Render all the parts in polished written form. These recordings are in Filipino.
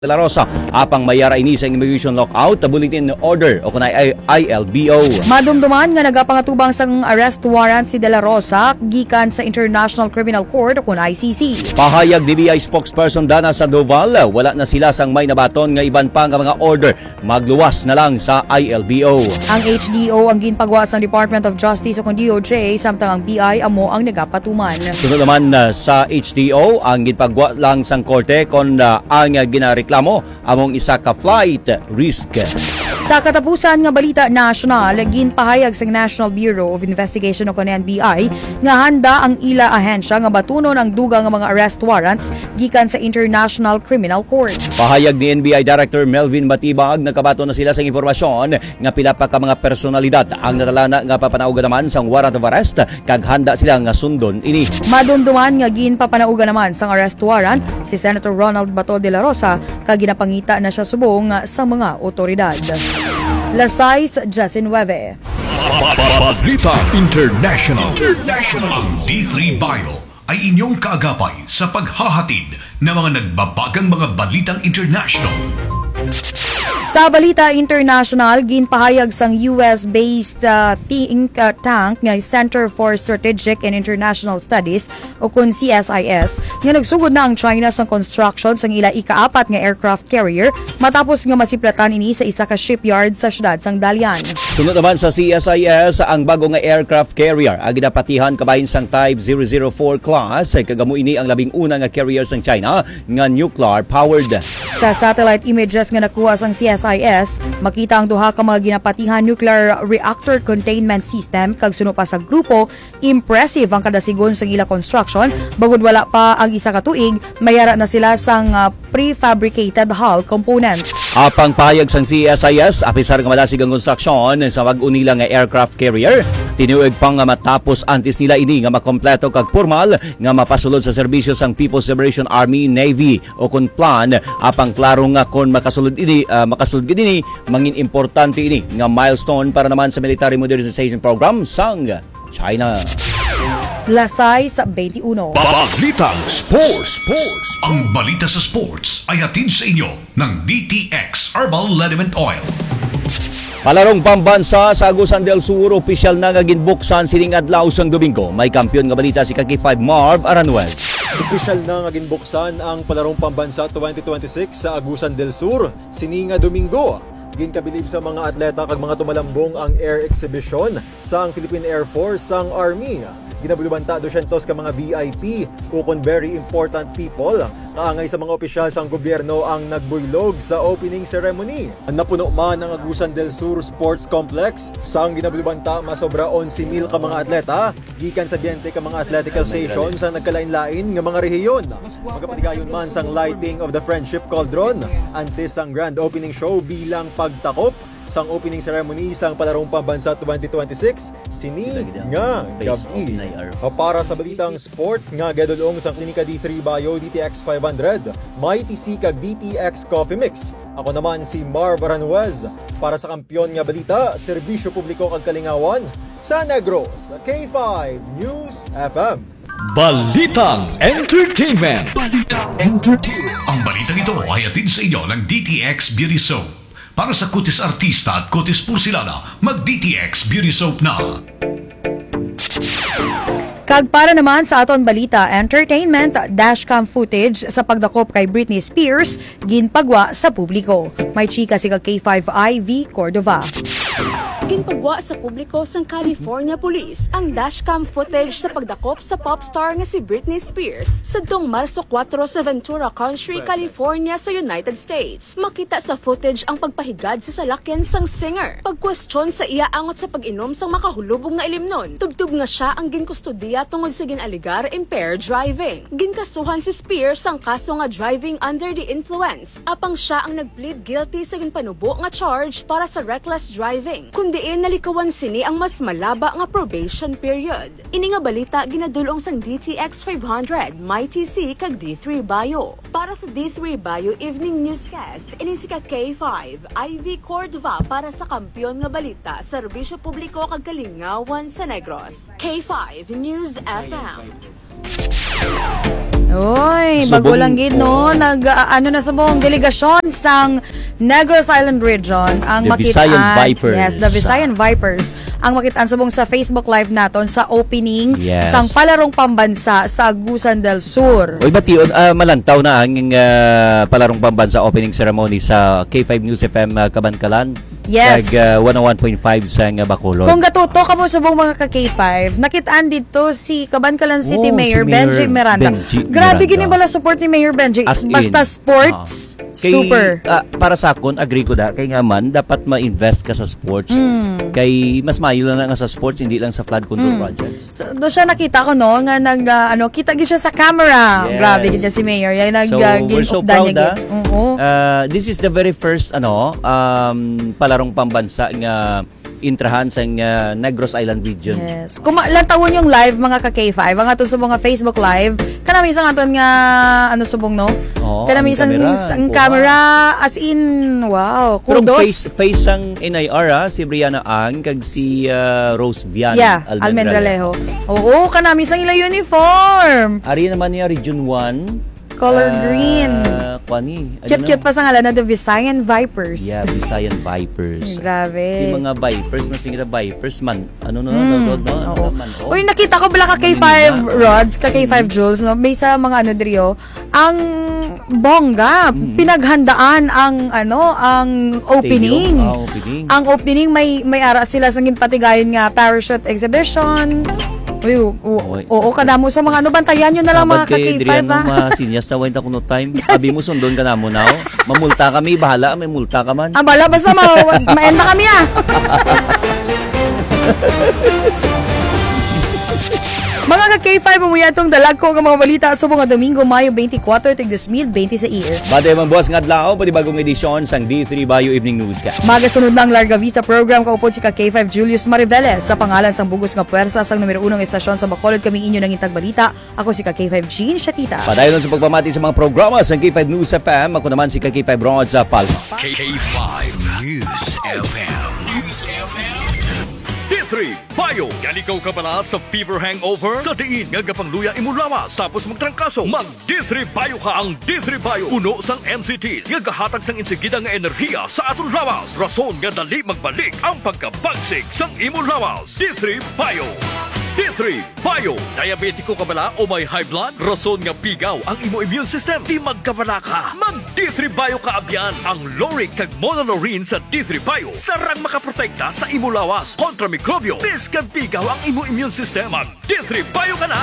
De La Rosa apang mayara ini sa immigration lockout bulletin order o kunay ILBO. Madumduman nga nagapangatubang sang arrest warrant si De La Rosa gikan sa International Criminal Court o kun ICC. Pahayag DBI spokesperson Dana Sandoval, wala na sila sang may nabaton nga iban pa nga mga order, magluwas na lang sa ILBO. Ang HDO ang ginpagwa sang Department of Justice o kun DOJ samtang ang BI amo ang nagapatuman. Sunod naman sa HDO ang ginpagwa lang sang korte kon ang ginareklamo among isa ka flight risk. Sa katapusan nga balita national, ginpahayag sa National Bureau of Investigation o NBI nga handa ang ila ahensya nga batunon ang dugang nga mga arrest warrants gikan sa International Criminal Court. Pahayag ni NBI Director Melvin Batibag, nakabato na sila sa impormasyon nga pila pa ka mga personalidad ang natalana nga papanauga naman sang warrant of arrest kag handa sila nga sundon ini. Madumduman nga ginpapanauga naman sang arrest warrant si Senator Ronald Bato de la Rosa kag ginapangita na siya subong sa mga otoridad. Lasais, Justin Weve. Balita International. Ang D3 Bio ay inyong kaagapay sa paghahatid ng mga nagbabagang mga balitang international. Sa balita international, ginpahayag sang US-based think tank nga Center for Strategic and International Studies o kun CSIS nga nagsugod na ang China sa construction sang ila ika-4 nga aircraft carrier matapos nga masiplatan ini sa isa ka shipyard sa syudad sang Dalian. Sunod naman sa CSIS, ang bago nga aircraft carrier ang ginapatihan kabahin sang Type 004 class kagamo ini ang labing una nga carrier sang China nga nuclear powered. Sa satellite images nga nakuha sang CSIS, makita ang duha ka mga ginapatihan nuclear reactor containment system kag suno pa sa grupo. Impressive ang kadasigon sa ila construction, bagud wala pa ang isa ka tuig, mayara na sila sang prefabricated hull components. Apang pahayag sang CSIS, apisar nga malasig ang construction sa mag-unila nga aircraft carrier, tinuig pang nga matapos antes nila ini nga makompleto kag formal nga mapasulod sa serbisyo sang People's Liberation Army Navy o kun plan apang klaro nga kon makasulod ini mangin importante ini nga milestone para naman sa military modernization program sang China. Lasay sa 21. Balitang Sports. Ang balita sa sports ay hatid sa inyo ng DTX Herbal Liniment Oil. Palarong pambansa sa Agusan del Sur, opisyal na nga ginbuksan sining adlaw sang Domingo. May kampiyon nga balita si Kaki5 Marv Aranwez. Opisyal na nga ginbuksan ang Palarong Pambansa 2026 sa Agusan del Sur sining Domingo. Ginkabilib sa mga atleta kag mga tumalambong ang air exhibition sang Philippine Air Force sang Army. Ginabulubanta 200 ka mga VIP o kon very important people. Kaangay sa mga opisyal sang gobyerno ang nagbuylog sa opening ceremony. Napuno man ang Agusan del Sur Sports Complex sang ginabulubanta masobra 11,000 ka mga atleta gikan sa 20 ka mga athletical stations sa nagkalain-lain nga mga rehiyon. Magapatigayon man sang lighting of the Friendship Cauldron antes sang grand opening show bilang pagtakop sang opening ceremony sang Palarong Pambansa 2026 sini nga gabi. Para sa balitang sports nga gadulong sang Klinika D3 Bio DTX 500, may TC kag DTX Coffee Mix. Ako naman si Marv Aranwez para sa kampiyon nga balita, serbisyo publiko kag kalingawan sa Negros, K5 News FM. Balitang Entertainment. Ang balitang ito ay hatid sa inyo ng DTX Beauty Soap. Para sa kutis artista at kutis porcelana, mag-DTX Beauty Soap na. Kag para naman sa aton balita entertainment, dashcam footage sa pagdakop kay Britney Spears ginpagwa sa publiko. May chika si kag K5 IV Cordova. Ginpagwa sa publiko sang California Police ang dashcam footage sa pagdakop sa popstar nga si Britney Spears sa dong Marso 4 sa Ventura Country, California sa United States. Makita sa footage ang pagpahigad sa salakyan sang singer. Pagkwestiyon sa iya angot sa pag-inom sang makahulubong nga ilimnon. Tubtub nga siya ang ginkustodiya tungod sa ginaligar impaired driving. Ginkasuhan si Spears ang kaso nga driving under the influence. Apang siya ang nagplead guilty sa ginpanubo nga charge para sa reckless driving. Kundi nalikawan sini ang mas malaba nga probation period. Ini nga balita ginadulong sang DTX 500, may TC kag D3 Bio. Para sa D3 Bio Evening Newscast, ini si K5 IV Cordova para sa kampiyon nga balita, serbisyo publiko kag kalingawan sa Negros. K5 News FM. Oy, Subong, bago lang gid no, ano na subong delegasyon sang Negros Island Region ang The makitaan. Visayan Vipers. Yes, the Visayan Vipers ang makitaan subong sa Facebook Live naton sa opening Yes. sang palarong pambansa sa Agusan del Sur. Oy, bation, malantaw na ang palarong pambansa opening ceremony sa K5 News FM Kabankalan. Yes. Kag 101.5 sa Bacolod. Kung gatuto ka mo subong mga ka-K5, nakitaan dito si Kabankalan City Oh, Mayor si Mayor Benji Miranda. Benji Grabe Miranda. gini bala support ni Mayor Benji. As in, Basta sports, super. Para sa akon, agree ko da. Kay nga man, dapat ma-invest ka sa sports. Kay mas mayo lang nga sa sports, hindi lang sa flood control projects. So, doon siya nakita ko no nga kita gid siya sa camera. Yes. Grabe gid niya si Mayor. Yan So, we're so proud niya. Oo. This is the very first palarong pambansa nga intrahan sa Negros Island region. Yes. Kung lantawon yung live mga ka-K5, ang aton sa mga Facebook Live, kanami isang aton nga subong no? Oo, Kanami isang ang camera as in wow, Pero kudos. face ang NIR si Brianna Ang kag si Rose Vian Almendralejo. Oo, kanami isang ila uniform. Ari naman niya Region 1. Color green. Kwani. Cute-cute pa sa ngalan na The Visayan Vipers. Yeah, Visayan Vipers. Grabe. Yung mga Vipers, mas nga Vipers man. Uy, nakita ko pala ka K5 Rods, ka K5 Jules, no? May sa mga drio, ang bongga, pinaghandaan ang opening. Opening. Ang opening may ara sila sa patigayon nga parachute exhibition. Uy, oo, kadamo sa mga bantayan nyo na lang mga ka-K5 ha. Sinyas na wait ako no time. Sabi mo sundon ka na mo now. Mamulta kami, bahala, may multa ka man. Ang bala, basta maenda kami ah. Mga ka-K5, umuya itong dalag ko ng mga balita sa mga Domingo, Mayo 24, tig 2026. Bate man buwas nga adlaw, panibagong edisyon sang D3 Bayo Evening Newscast. Magasunod ng Larga Vista program kaupod si ka-K5 Julius Mariveles sa pangalan sang bugos nga puwersa sang numero 1 estasyon sa Bacolod, kami inyo ng Intag Balita. Ako si ka-K5 Jean Shatita. Padayon sa pagpamati sa mga programa sa K5 News FM, ako naman si K5 Rod sa Palma. K5 News FM. News FM. D3 Bayo. Galikaw ka pala sa fever hangover? Sa diin nga gapangluya imo lawas tapos magtrangkaso. Mag D3 Bayo ka ang D3 Bayo. Puno sang MCT nga gahatag sang insigida nga enerhiya sa aton lawas. Rason nga dali magbalik ang pagkabagsik sang imo lawas. D3 Bayo. D3 Bayo. Diabetiko ka bala o may high blood? Rason nga pigaw ang imo immune system. Di magkabala ka. Mag D3 Bayo ka abyan. Ang Loric kag Monolorine sa D3 Bayo. Sarang makaprotekta sa imo lawas kontra mikrobyo. Bis kag pigaw ang imo immune system. Mag D3 Bayo ka na.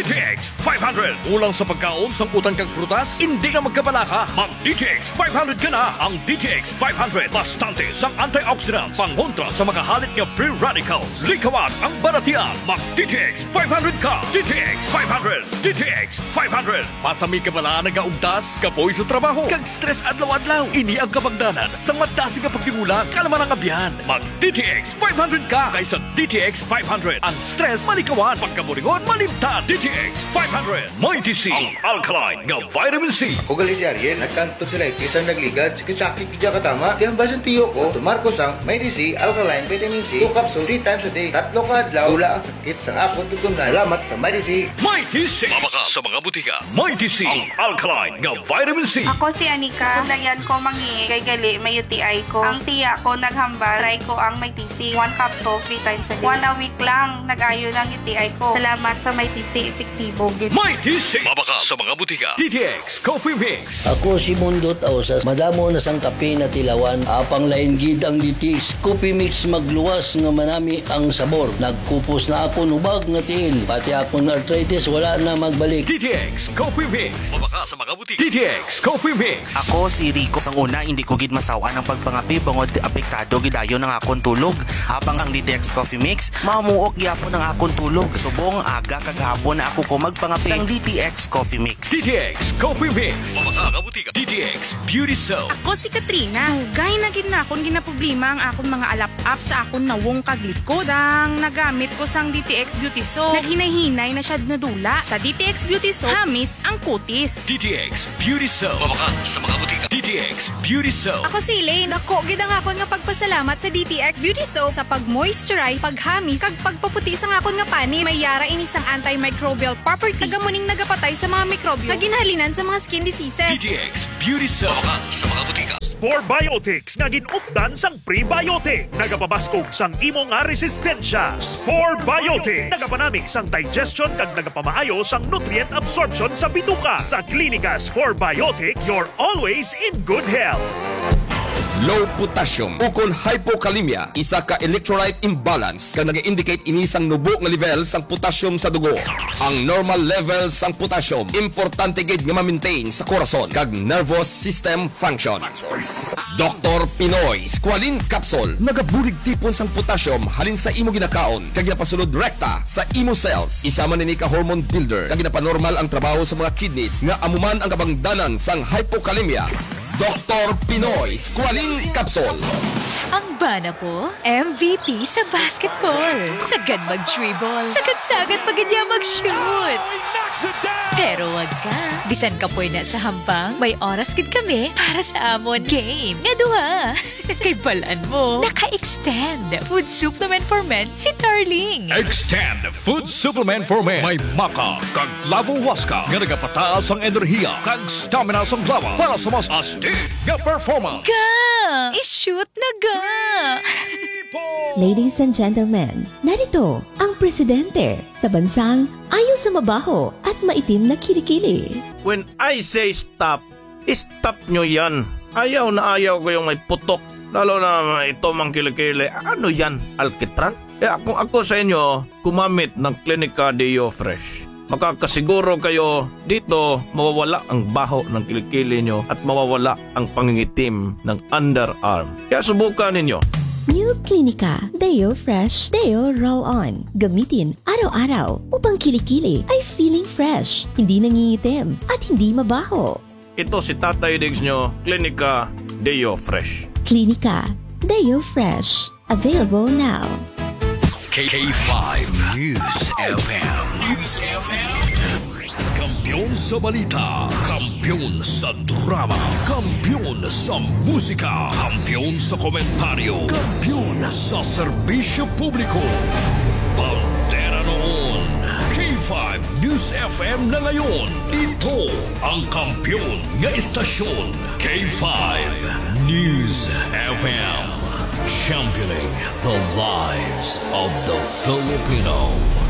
DTX 500. Ulang sa pagkaon sang utang kag prutas. Hindi ka magkabala ka. Mag DTX 500 ka na. Ang DTX 500. Bastante sang antioxidants. Pangontra sa makahalit nga free radicals. Likawan ang baratian. Mag DTX 500 ka! DTX 500! DTX 500! Pasami ka bala nagaugtas, kapoy sa trabaho, kag stress adlaw-adlaw. Ini ang kabagdanan sa madasi ka pagtingulang kalaman ang abyan. Mag DTX 500 ka kaysa DTX 500. Ang stress malikawan, pagkamuringon malimtan. DTX 500. May TC ang alkaline nga vitamin C. O gali si Ariel, nagkanto sila isang nagligad, sakit kidya katama. Di ang basan tiyo ko, tumarko sang may DC, alkaline, vitamin C, 2 capsule 3 times a day, 3 ka adlaw, wala ang sakit sa akong tutong na alamat sa may DC. May TC. Mabaka sa mga butika. May TC ang alkaline nga vitamin C. Ako si Anika. Layan ko mangi kay gali may UTI ko. Ang tiya ko naghambal. Try ko ang may TC. 1 capsule 3 times a day. 1 a week lang nag-ayo ng UTI ko. Salamat sa may TC. Epektibo. May TC. Mabaka sa mga butika. DTX Coffee Mix. Ako si Mundot Ausas, madamo na sang kape na tilawan, apang lain gid ang DTX Coffee Mix magluwas nga manami ang sabor. Nagkupos na ako ubag nga tiil, pati akong arthritis wala na magbalik. DTX Coffee Mix. Mabaka sa mga butika. DTX Coffee Mix. Ako si Rico. Sang una, hindi ko gid masawa ng pagpangapi bangod apektado gidayo ng akong tulog. Habang ang DTX Coffee Mix, mamuok gyapon ang akong tulog. Subong aga kaghapon na ako ko magpangapi sang DTX Coffee Mix. DTX Coffee Mix. Mabaka sa butika. DTX Beauty Soap. Ako si Katrina. Hugay na gid na akong ginaproblema ang akong mga alap-up sa akong nawong kaglikod. Sang nagamit ko sang DTX DTX Beauty Soap. Naghinay-hinay na siya nadula. Sa DTX Beauty Soap, hamis ang kutis. DTX Beauty Soap. Mabaka sa mga butika. DTX Beauty Soap. Ako si Elaine. Dako, gid ang akon nga pagpasalamat sa DTX Beauty Soap sa pag-moisturize, paghamis, kag pagpaputi sa akon nga pani. May yara inisang antimicrobial property. Nagamuning nagapatay sa mga mikrobyo. Naginhalinan sa mga skin diseases. DTX Beauty Soap. Mabaka sa mga butika. Spore Biotics nga ginupdan sang prebiotic. Nagapabaskog sang imo nga resistensya. Spore Biotics. Nagapanami sang digestion kag nagapamaayo sang nutrient absorption sa bituka. Sa Klinika Spore Biotics, you're always in good health. Low potassium ukol hypokalemia, isa ka electrolyte imbalance kag nag-indicate ini sang nubo nga level sang potassium sa dugo. Ang normal level sang potassium importante gid nga ma-maintain sa korason kag nervous system function. Dr. Pinoy Squalene Capsule nagabulig tipon sang potassium halin sa imo ginakaon kag ginapasulod rekta sa imo cells. Isa man ini ka hormone builder kag ginapanormal ang trabaho sa mga kidneys nga amuman ang kabangdanan sang hypokalemia. Dr. Pinoy Squalene Capsule. Ang bana ko, MVP sa basketball. Sagad mag-dribble. Sagad-sagad pag niya mag-shoot. Pero wag ka. Bisan ka po na sa hambang, may oras gid kami para sa amon game. Nga duha. Kay balaan mo, naka-extend. Food supplement for men si Darling. Extend Food Supplement for Men. May maka kag lavo waska nga nagapataas ang enerhiya kag stamina sang lawas para sa mas astig nga performance. Ga! I-shoot na ga! Ladies and gentlemen, narito ang presidente sa bansang ayaw sa mabaho at maitim na kilikili. When I say stop, stop nyo yan. Ayaw na ayaw ko yung may putok. Lalo na ito mang kilikili. Ano yan? Alkitran? Kung ako sa inyo, kumamit ng Klinika Deo Fresh. Makakasiguro kayo dito mawawala ang baho ng kilikili nyo at mawawala ang pangingitim ng underarm. Kaya subukan ninyo. New Klinika Deo Fresh Deo Roll-On. Gamitin araw-araw upang kilikili ay feeling fresh, hindi nangingitim at hindi mabaho. Ito si Tatay Diggs nyo, Klinika Deo Fresh. Klinika Deo Fresh. Available now. K5 News FM. News FM. Kampiyon sa balita, kampiyon sa drama, kampiyon sa musika, kampiyon sa komentaryo, kampiyon sa serbisyo publiko. Pantera noon. K5 News FM na ngayon. Ito ang kampiyon nga istasyon. K5 News FM. Championing the lives of the Filipino.